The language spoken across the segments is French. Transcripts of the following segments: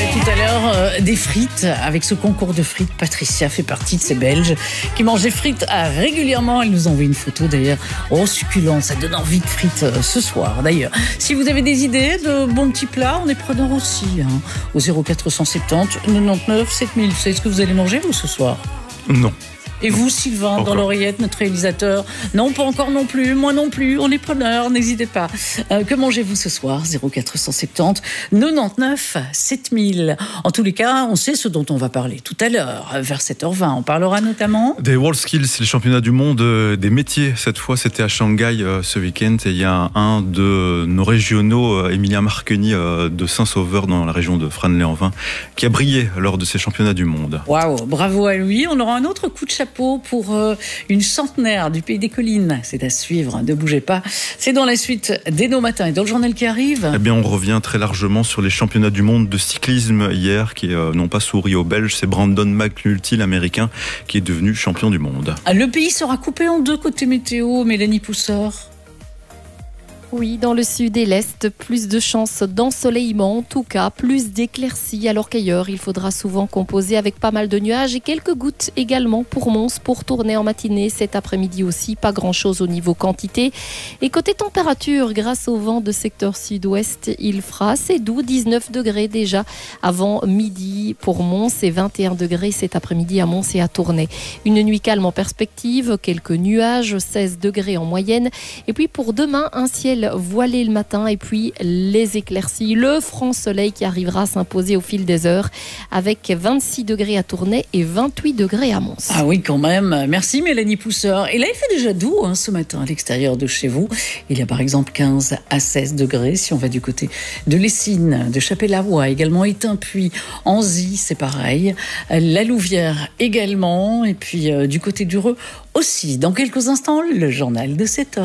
tout à l'heure des frites. Avec ce concours de frites, Patricia fait partie de ces Belges qui mangent des frites régulièrement. Elle nous envoie une photo d'ailleurs. Oh, succulent, ça donne envie de frites ce soir d'ailleurs. Si vous avez des idées de bons petits plats, on est preneur aussi. Au 0470 99 7000. C'est ce que vous allez manger vous ce soir? Non. Et vous, Sylvain, Encore. dans l'oreillette, notre réalisateur? Non, pas encore non plus. Moi non plus. On est preneurs, n'hésitez pas. Que mangez-vous ce soir? 0470 99 7000. En tous les cas, on sait ce dont on va parler tout à l'heure. Vers 7h20, on parlera notamment Des WorldSkills, c'est le championnat du monde des métiers. Cette fois, c'était à Shanghai ce week-end. Et il y a un de nos régionaux, Emilien Marqueny, de Saint-Sauveur, dans la région de Frane-les-Envins, qui a brillé lors de ces championnats du monde. Waouh, bravo à lui. On aura un autre coup de chapeau pour une centenaire du Pays des Collines. C'est à suivre, ne bougez pas. C'est dans la suite dès nos matins et dans le journal qui arrive. Eh bien, on revient très largement sur les championnats du monde de cyclisme hier, qui n'ont pas souri aux Belges. C'est Brandon McNulty, l'Américain, qui est devenu champion du monde. Le pays sera coupé en deux côté météo, Mélanie Pousseur. Oui, dans le sud et l'est, plus de chances d'ensoleillement, en tout cas plus d'éclaircies, alors qu'ailleurs, il faudra souvent composer avec pas mal de nuages et quelques gouttes également pour Mons, pour tourner en matinée cet après-midi aussi, pas grand-chose au niveau quantité. Et côté température, grâce au vent de secteur sud-ouest, il fera assez doux, 19 degrés déjà avant midi pour Mons et 21 degrés cet après-midi à Mons et à Tournai. Une nuit calme en perspective, quelques nuages, 16 degrés en moyenne. Et puis pour demain, un ciel voilé le matin et puis les éclaircies, le franc soleil qui arrivera à s'imposer au fil des heures avec 26 degrés à Tournai et 28 degrés à Mons. Ah oui, quand même. Merci Mélanie Pousseur. Et là, il fait déjà doux ce matin à l'extérieur de chez vous. Il y a par exemple 15 à 16 degrés si on va du côté de Lessines, de Chapelle-la-Voie, également Étain-Puy, Anzy, c'est pareil. La Louvière également. Et puis du côté du Reux aussi. Dans quelques instants, le journal de 7h.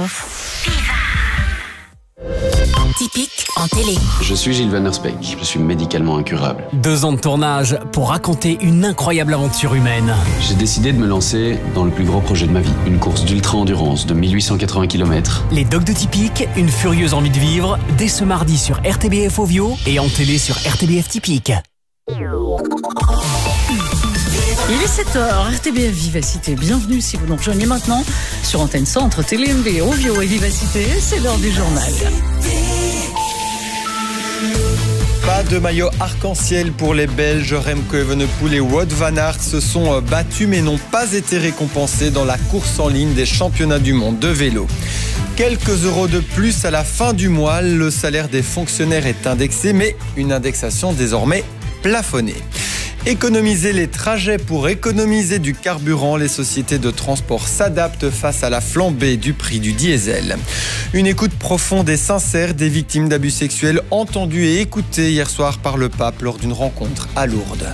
Typique en télé. Je suis Gilles Van Der Speek, je suis médicalement incurable. 2 ans de tournage pour raconter une incroyable aventure humaine. J'ai décidé de me lancer dans le plus gros projet de ma vie, une course d'ultra-endurance de 1880 km. Les Dogs de Typique, une furieuse envie de vivre, dès ce mardi sur RTBF Ovio et en télé sur RTBF Typique. Il est 7h, RTBF Vivacité. Bienvenue si vous nous rejoignez maintenant sur Antenne Centre, TéléMB, Ovio et Vivacité. C'est l'heure du journal. Pas de maillot arc-en-ciel pour les Belges. Remco Evenepoel et Wout van Aert se sont battus mais n'ont pas été récompensés dans la course en ligne des championnats du monde de vélo. Quelques euros de plus à la fin du mois. Le salaire des fonctionnaires est indexé, mais une indexation désormais plafonnée. Économiser les trajets pour économiser du carburant, les sociétés de transport s'adaptent face à la flambée du prix du diesel. Une écoute profonde et sincère des victimes d'abus sexuels entendues et écoutées hier soir par le pape lors d'une rencontre à Lourdes.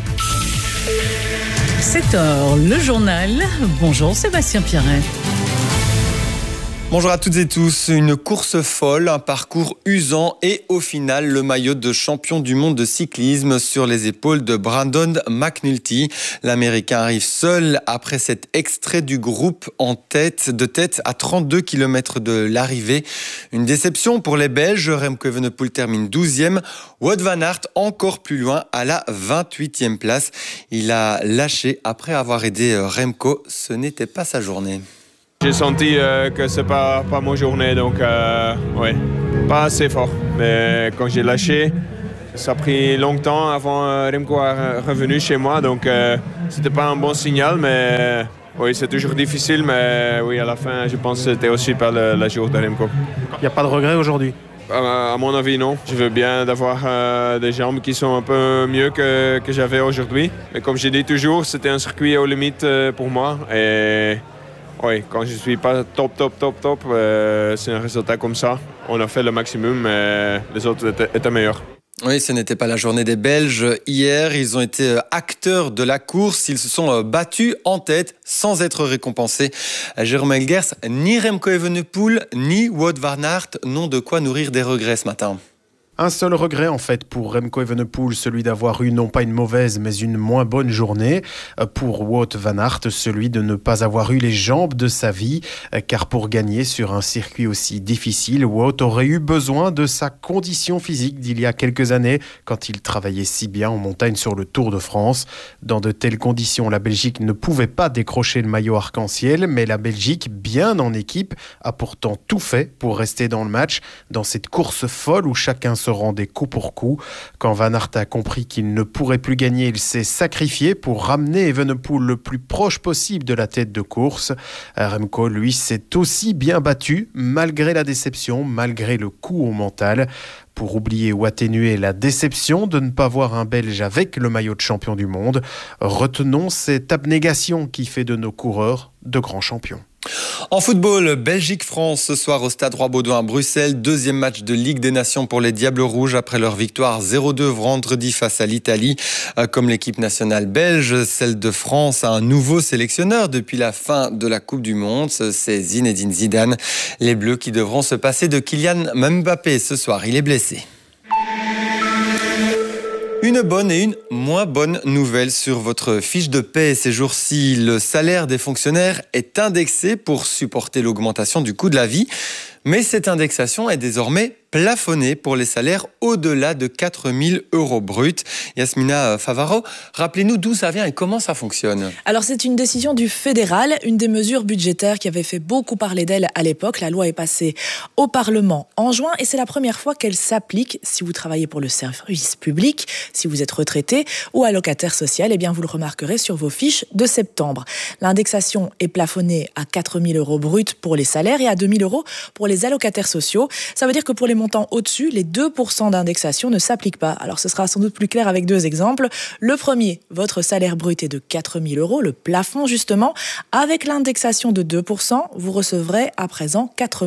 7h, le journal. Bonjour Sébastien Pierret. Bonjour à toutes et tous. Une course folle, un parcours usant et au final le maillot de champion du monde de cyclisme sur les épaules de Brandon McNulty. L'Américain arrive seul après cet extrait du groupe de tête à 32 km de l'arrivée. Une déception pour les Belges. Remco Evenepoel termine 12e. Wout van Aert encore plus loin à la 28e place. Il a lâché après avoir aidé Remco. Ce n'était pas sa journée. J'ai senti que c'est pas ma journée, donc ouais, pas assez fort. Mais quand j'ai lâché, ça a pris longtemps avant Remco est revenu chez moi, donc c'était pas un bon signal, mais oui, c'est toujours difficile, mais oui, à la fin, je pense que c'était aussi pas le jour de Remco. Il n'y a pas de regret aujourd'hui? À mon avis, non. Je veux bien d'avoir des jambes qui sont un peu mieux que j'avais aujourd'hui. Mais comme je dis toujours, c'était un circuit aux limites pour moi. Et oui, quand je ne suis pas top, c'est un résultat comme ça. On a fait le maximum, mais les autres étaient meilleurs. Oui, ce n'était pas la journée des Belges. Hier, ils ont été acteurs de la course. Ils se sont battus en tête sans être récompensés. Jérôme Elgers, ni Remco Evenepoel, ni Wout van Aert n'ont de quoi nourrir des regrets ce matin. Un seul regret en fait pour Remco Evenepoel, celui d'avoir eu non pas une mauvaise mais une moins bonne journée. Pour Wout van Aert, celui de ne pas avoir eu les jambes de sa vie, car pour gagner sur un circuit aussi difficile, Wout aurait eu besoin de sa condition physique d'il y a quelques années quand il travaillait si bien en montagne sur le Tour de France. Dans de telles conditions, la Belgique ne pouvait pas décrocher le maillot arc-en-ciel, mais la Belgique, bien en équipe, a pourtant tout fait pour rester dans le match, dans cette course folle où chacun se rendait coup pour coup. Quand Van Aert a compris qu'il ne pourrait plus gagner, il s'est sacrifié pour ramener Evenepoel le plus proche possible de la tête de course. Remco, lui, s'est aussi bien battu, malgré la déception, malgré le coup au mental. Pour oublier ou atténuer la déception de ne pas voir un Belge avec le maillot de champion du monde, retenons cette abnégation qui fait de nos coureurs de grands champions. En football, Belgique-France ce soir au Stade Roi-Baudouin à Bruxelles. Deuxième match de Ligue des Nations pour les Diables Rouges après leur victoire 0-2 vendredi face à l'Italie. Comme l'équipe nationale belge, celle de France a un nouveau sélectionneur depuis la fin de la Coupe du Monde. C'est Zinedine Zidane. Les Bleus qui devront se passer de Kylian Mbappé ce soir. Il est blessé. Une bonne et une moins bonne nouvelle sur votre fiche de paie ces jours-ci. Le salaire des fonctionnaires est indexé pour supporter l'augmentation du coût de la vie. Mais cette indexation est désormais plafonnée pour les salaires au-delà de 4 000 € bruts. Yasmina Favaro, rappelez-nous d'où ça vient et comment ça fonctionne. Alors c'est une décision du fédéral, une des mesures budgétaires qui avait fait beaucoup parler d'elle à l'époque. La loi est passée au Parlement en juin et c'est la première fois qu'elle s'applique si vous travaillez pour le service public, si vous êtes retraité ou allocataire social. Eh bien vous le remarquerez sur vos fiches de septembre. L'indexation est plafonnée à 4 000 € bruts pour les salaires et à 2 000 € pour les allocataires sociaux. Ça veut dire que pour les montants au-dessus, les 2% d'indexation ne s'appliquent pas. Alors ce sera sans doute plus clair avec deux exemples. Le premier, votre salaire brut est de 4 000 €, le plafond justement. Avec l'indexation de 2%, vous recevrez à présent 4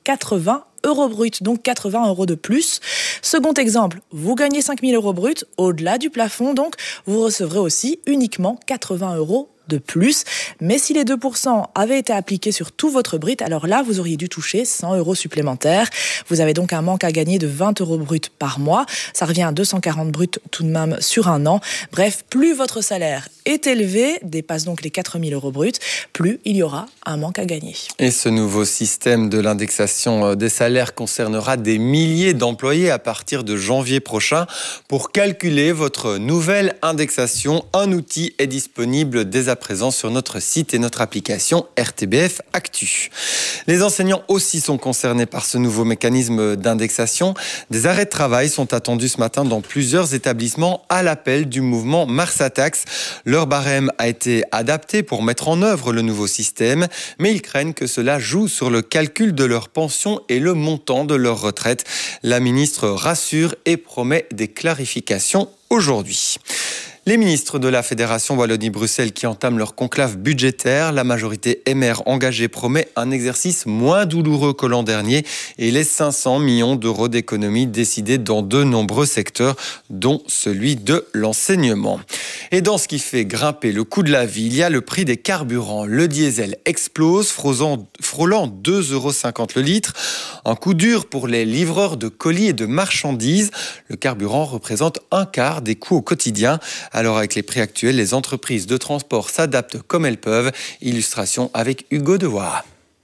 080 € bruts, donc 80 € de plus. Second exemple, vous gagnez 5 000 € bruts, au-delà du plafond, donc vous recevrez aussi uniquement 80 € de plus. Mais si les 2% avaient été appliqués sur tout votre brut, alors là, vous auriez dû toucher 100 € supplémentaires. Vous avez donc un manque à gagner de 20 € bruts par mois. Ça revient à 240 bruts tout de même sur un an. Bref, plus votre salaire est élevé, dépasse donc les 4 000 € bruts, plus il y aura un manque à gagner. Et ce nouveau système de l'indexation des salaires concernera des milliers d'employés à partir de janvier prochain. Pour calculer votre nouvelle indexation, un outil est disponible dès à présent sur notre site et notre application RTBF Actu. Les enseignants aussi sont concernés par ce nouveau mécanisme d'indexation. Des arrêts de travail sont attendus ce matin dans plusieurs établissements à l'appel du mouvement Marsatax. Leur barème a été adapté pour mettre en œuvre le nouveau système, mais ils craignent que cela joue sur le calcul de leur pension et le montant de leur retraite. La ministre rassure et promet des clarifications aujourd'hui. Les ministres de la Fédération Wallonie-Bruxelles qui entament leur conclave budgétaire, la majorité MR engagée promet un exercice moins douloureux que l'an dernier et les 500 millions € d'économies décidées dans de nombreux secteurs, dont celui de l'enseignement. Et dans ce qui fait grimper le coût de la vie, il y a le prix des carburants. Le diesel explose, frôlant 2,50 € le litre. Un coup dur pour les livreurs de colis et de marchandises. Le carburant représente un quart des coûts au quotidien. Alors avec les prix actuels, les entreprises de transport s'adaptent comme elles peuvent. Illustration avec Hugo Devoire.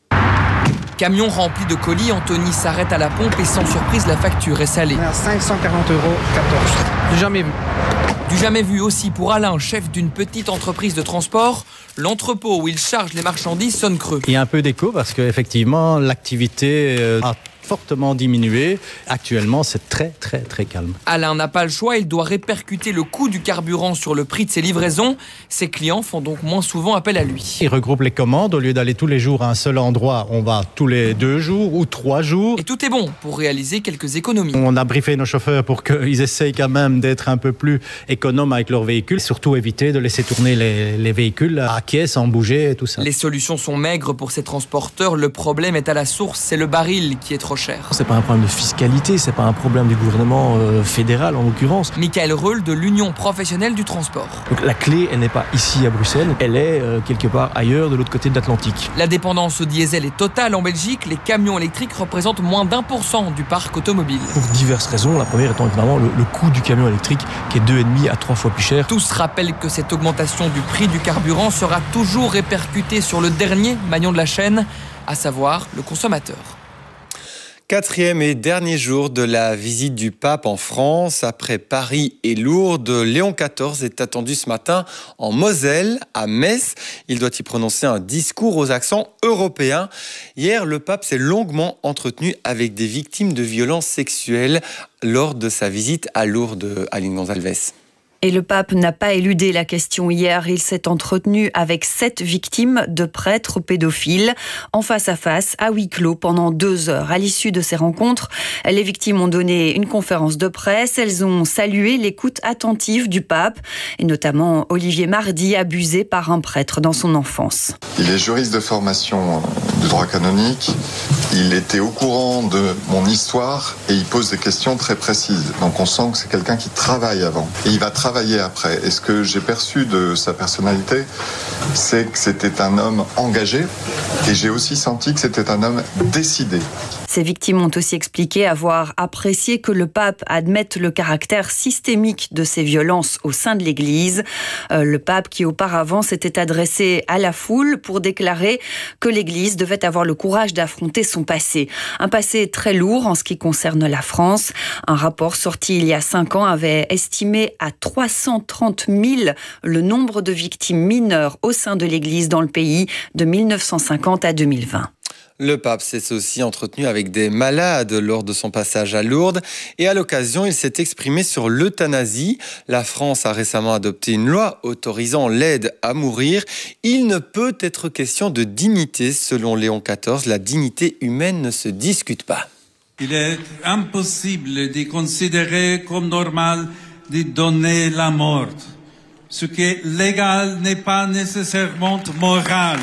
Camion rempli de colis, Anthony s'arrête à la pompe et sans surprise, la facture est salée. 540 €, 14. Jamais vu. Du jamais vu aussi pour Alain, chef d'une petite entreprise de transport. L'entrepôt où il charge les marchandises sonne creux. Il y a un peu d'écho parce qu'effectivement, l'activité a fortement diminué. Actuellement, c'est très calme. Alain n'a pas le choix, il doit répercuter le coût du carburant sur le prix de ses livraisons. Ses clients font donc moins souvent appel à lui. Il regroupe les commandes. Au lieu d'aller tous les jours à un seul endroit, on va tous les 2 jours ou 3 jours. Et tout est bon pour réaliser quelques économies. On a briefé nos chauffeurs pour qu'ils essayent quand même d'être un peu plus économes avec leurs véhicules. Surtout éviter de laisser tourner les véhicules à quai sans bouger et tout ça. Les solutions sont maigres pour ces transporteurs. Le problème est à la source, c'est le baril qui est trop trop cher. C'est pas un problème de fiscalité, c'est pas un problème du gouvernement fédéral en l'occurrence. Michael Reul de l'Union professionnelle du transport. Donc la clé, elle n'est pas ici à Bruxelles, elle est quelque part ailleurs de l'autre côté de l'Atlantique. La dépendance au diesel est totale en Belgique. Les camions électriques représentent moins d'1% du parc automobile. Pour diverses raisons, la première étant évidemment le coût du camion électrique qui est 2,5 à 3 fois plus cher. Tous rappellent que cette augmentation du prix du carburant sera toujours répercutée sur le dernier maillon de la chaîne, à savoir le consommateur. 4e et dernier jour de la visite du pape en France. Après Paris et Lourdes, Léon XIV est attendu ce matin en Moselle, à Metz. Il doit y prononcer un discours aux accents européens. Hier, le pape s'est longuement entretenu avec des victimes de violences sexuelles lors de sa visite à Lourdes, Aline Gonzalez. Et le pape n'a pas éludé la question hier. Il s'est entretenu avec 7 victimes de prêtres pédophiles en face à face, à huis clos, pendant 2 heures. À l'issue de ces rencontres, les victimes ont donné une conférence de presse. Elles ont salué l'écoute attentive du pape, et notamment Olivier Mardy, abusé par un prêtre dans son enfance. Il est juriste de formation de droit canonique. Il était au courant de mon histoire et il pose des questions très précises. Donc on sent que c'est quelqu'un qui travaille avant. Et il va travailler après. Et ce que j'ai perçu de sa personnalité, c'est que c'était un homme engagé. Et j'ai aussi senti que c'était un homme décidé. Ces victimes ont aussi expliqué avoir apprécié que le pape admette le caractère systémique de ces violences au sein de l'Église. Le pape qui auparavant s'était adressé à la foule pour déclarer que l'Église devait avoir le courage d'affronter son passé. Un passé très lourd en ce qui concerne la France. Un rapport sorti il y a 5 ans avait estimé à 330 000 le nombre de victimes mineures au sein de l'Église dans le pays de 1950 à 2020. Le pape s'est aussi entretenu avec des malades lors de son passage à Lourdes et à l'occasion, il s'est exprimé sur l'euthanasie. La France a récemment adopté une loi autorisant l'aide à mourir. Il ne peut être question de dignité, selon Léon XIV. La dignité humaine ne se discute pas. Il est impossible de considérer comme normal de donner la mort. Ce qui est légal n'est pas nécessairement moral.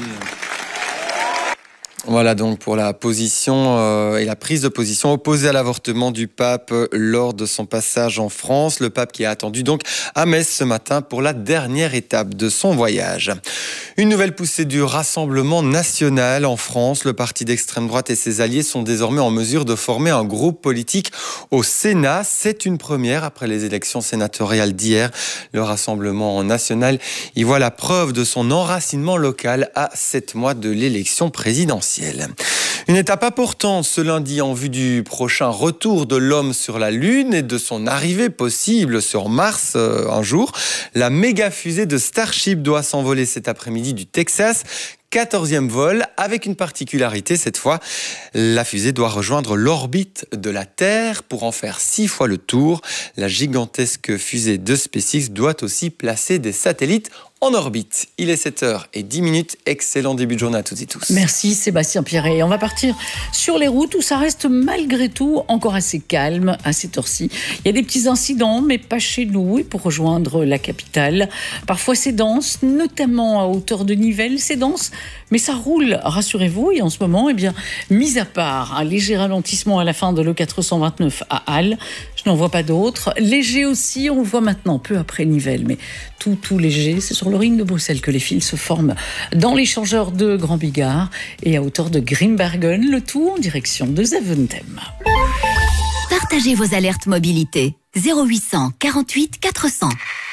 Voilà donc pour la position et la prise de position opposée à l'avortement du pape lors de son passage en France. Le pape qui est attendu donc à Metz ce matin pour la dernière étape de son voyage. Une nouvelle poussée du Rassemblement national en France. Le parti d'extrême droite et ses alliés sont désormais en mesure de former un groupe politique au Sénat. C'est une première après les élections sénatoriales d'hier. Le Rassemblement national y voit la preuve de son enracinement local à 7 mois de l'élection présidentielle. Une étape importante ce lundi en vue du prochain retour de l'homme sur la Lune et de son arrivée possible sur Mars un jour. La méga fusée de Starship doit s'envoler cet après-midi du Texas. 14e vol, avec une particularité cette fois, la fusée doit rejoindre l'orbite de la Terre pour en faire 6 fois le tour. La gigantesque fusée de SpaceX doit aussi placer des satellites en orbite. Il est 7h10. Excellent début de journée à toutes et tous. Merci Sébastien Pierret. On va partir sur les routes où ça reste malgré tout encore assez calme à cette heure-ci. Il y a des petits incidents, mais pas chez nous. Et pour rejoindre la capitale, parfois c'est dense, notamment à hauteur de Nivelles, c'est dense, mais ça roule, rassurez-vous. Et en ce moment, mis à part un léger ralentissement à la fin de l'E429 à Halle, je n'en vois pas d'autres. Léger aussi, on le voit maintenant, peu après Nivelles, mais tout léger, c'est sur le ring de Bruxelles que les fils se forment dans l'échangeur de Grand Bigard et à hauteur de Grimbergen, le tout en direction de Zaventem. Partagez vos alertes mobilité. 0800 48 400.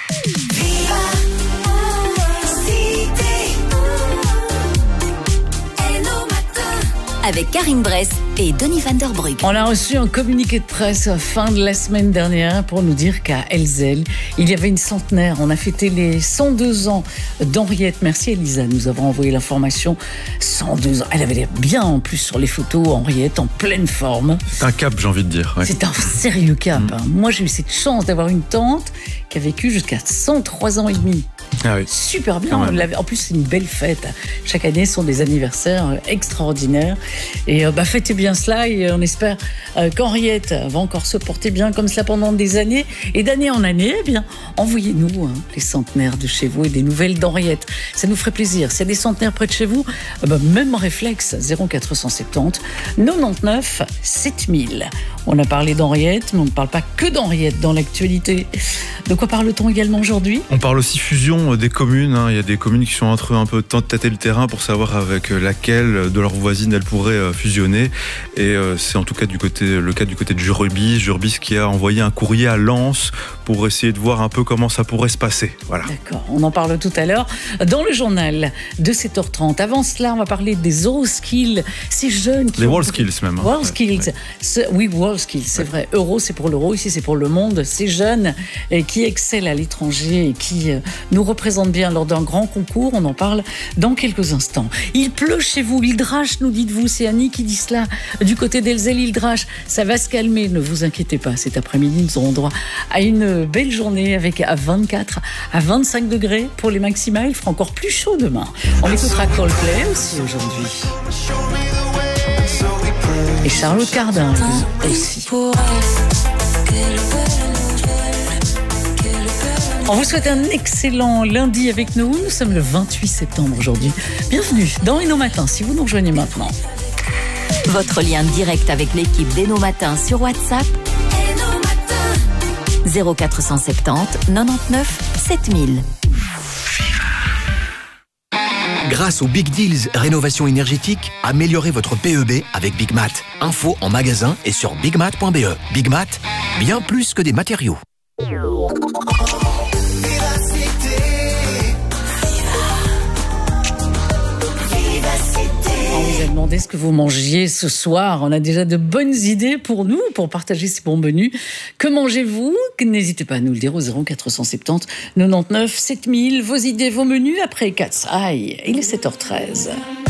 Avec Karine Bress et Denis Van Der Brugge. On a reçu un communiqué de presse fin de la semaine dernière pour nous dire qu'à Elzel, il y avait une centenaire. On a fêté les 102 ans d'Henriette. Merci Elisa, nous avons envoyé l'information. 102 ans. Elle avait l'air bien en plus sur les photos, Henriette, en pleine forme. C'est un cap, j'ai envie de dire. Ouais. C'est un sérieux cap. Moi, j'ai eu cette chance d'avoir une tante qui a vécu jusqu'à 103 ans et demi. Ah oui. Super bien. En plus, c'est une belle fête. Chaque année, ce sont des anniversaires extraordinaires. Et fêtez bien cela et on espère qu'Henriette va encore se porter bien comme cela pendant des années. Et d'année en année, eh bien, envoyez-nous les centenaires de chez vous et des nouvelles d'Henriette. Ça nous ferait plaisir. S'il y a des centenaires près de chez vous, même réflexe, 0470 99 7000. On a parlé d'Henriette, mais on ne parle pas que d'Henriette dans l'actualité. De quoi parle-t-on également aujourd'hui ? On parle aussi fusion des communes. Il y a des communes qui sont en train un peu de tâter le terrain pour savoir avec laquelle de leurs voisines elles pourraient fusionner. Et c'est en tout cas le cas du côté de Jurbis qui a envoyé un courrier à Lens pour essayer de voir un peu comment ça pourrait se passer. Voilà. D'accord, on en parle tout à l'heure dans le journal de 7h30. Avant cela, on va parler des Euroskills, ces jeunes qui... Les WorldSkills même. WorldSkills, oui, WorldSkills, c'est vrai. Euro, c'est pour l'euro, ici c'est pour le monde. Ces jeunes qui excellent à l'étranger et qui nous représentent bien lors d'un grand concours, on en parle dans quelques instants. Il pleut chez vous, Île-Drache, nous dites-vous, c'est Annie qui dit cela. Du côté d'Elzel, Île-Drache, ça va se calmer, ne vous inquiétez pas. Cet après-midi, nous aurons droit à une belle journée avec à 24 à 25 degrés pour les maxima. Il fera encore plus chaud demain. On écoutera Coldplay aussi aujourd'hui. Et Charlotte Cardin aussi. On vous souhaite un excellent lundi avec nous. Nous sommes le 28 septembre aujourd'hui. Bienvenue dans Inno Matin, si vous nous rejoignez maintenant. Votre lien direct avec l'équipe d'Inno Matin sur WhatsApp. 0470 99 7000. Grâce aux Big Deals Rénovation énergétique, améliorez votre PEB avec Big Mat. Info en magasin et sur bigmat.be. Big Mat, bien plus que des matériaux. On vous a demandé ce que vous mangiez ce soir. On a déjà de bonnes idées pour nous, pour partager ces bons menus. Que mangez-vous ? N'hésitez pas à nous le dire au 0470 99 7000. Vos idées, vos menus après Cat's Eye. Il est 7h13.